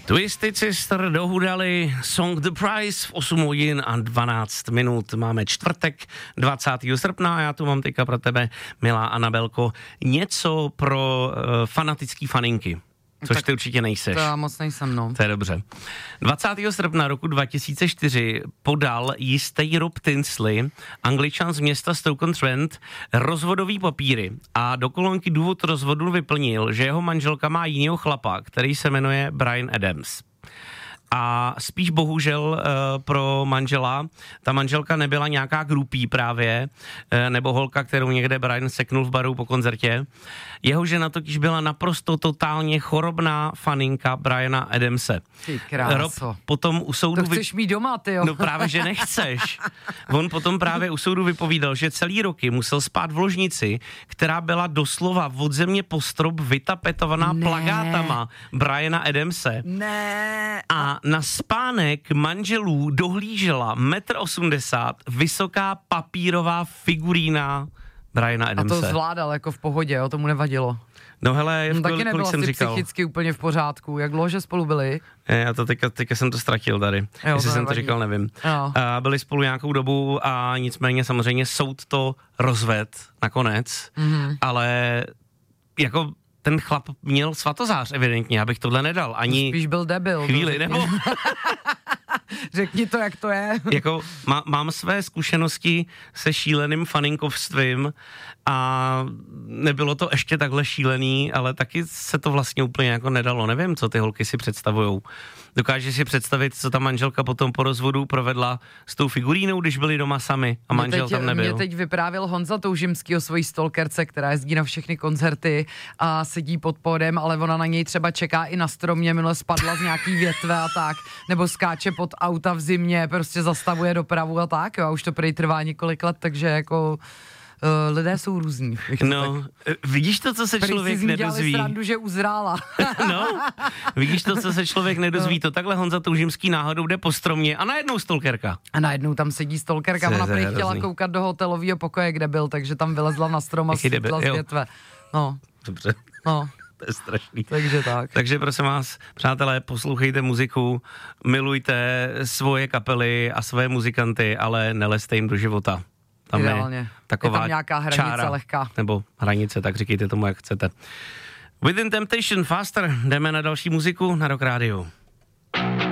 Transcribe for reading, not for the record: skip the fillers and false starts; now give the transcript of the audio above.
Twisted Sister dohudali Song The Price v 8 hodin a 12 minut. Máme čtvrtek 20. srpna a já tu mám teďka pro tebe, milá Anabelko, něco pro fanatický faninky. Což tak ty určitě nejseš. To já moc nejsem, no. To je dobře. 20. srpna roku 2004 podal jistý Rob Tinsley, Angličan z města Stoke-on-Trent, rozvodový papíry a do kolonky důvod rozvodu vyplnil, že jeho manželka má jinýho chlapa, který se jmenuje Bryan Adams. A spíš bohužel pro manžela, ta manželka nebyla nějaká groupie právě, nebo holka, kterou někde Bryan seknul v baru po koncertě. Jeho žena totiž byla naprosto totálně chorobná faninka Bryana Adamse. Ty kráso. Rob potom u soudu... To chceš mít doma, tyjo. No právě, že nechceš. On potom právě u soudu vypovídal, že celý roky musel spát v ložnici, která byla doslova od země po strop vytapetovaná plakátama Bryana Adamse. Ne. A na spánek manželů dohlížela 1,80 m vysoká papírová figurína Bryana Adamse. A to zvládal jako v pohodě, jo, tomu nevadilo. No hele, taky nebyl asi psychicky úplně v pořádku. Jak dlouho, že spolu byli? Já to teďka jsem to ztratil tady. Jo, jestli jsem to říkal, nevím. Byli spolu nějakou dobu a nicméně samozřejmě soud to rozved nakonec, ale jako ten chlap měl svatozář evidentně, abych tohle nedal. Ani spíš byl debil. Chvíli, nebo... Řekni to, jak to je. Jako mám své zkušenosti se šíleným faninkovstvím a nebylo to ještě takhle šílený, ale taky se to vlastně úplně jako nedalo. Nevím, co ty holky si představujou. Dokážeš si představit, co ta manželka potom po rozvodu provedla s tou figurínou, když byli doma sami a manžel tam nebyl? Mě teď vyprávěl Honza Toužimský o svojí stalkerce, která jezdí na všechny koncerty a sedí pod pódem, ale ona na něj třeba čeká i na stromě, minule spadla z nějaký větve a tak, nebo skáče pod auta v zimě, prostě zastavuje dopravu a tak, jo, a už to prý trvá několik let, takže jako... lidé jsou různí. No, vidíš to, co se člověk nedozví. Srandu, že uzrála. No, vidíš to, co se člověk nedozví. To takhle Honza Toužimský náhodou jde po stromě a najednou stalkerka. A najednou tam sedí stalkerka, ona prý chtěla koukat do hotelového pokoje, kde byl, takže tam vylezla na strom a svítla z větve. No. Dobře. No. To je strašný. Takže tak. Takže prosím vás, přátelé, poslouchejte muziku, milujte svoje kapely a svoje muzikanty, ale nelezte jim do života. Tam je taková je tam nějaká hranice čára, lehká. Nebo hranice, tak říkejte tomu, jak chcete. Within Temptation, Faster, jdeme na další muziku na Rock Radio.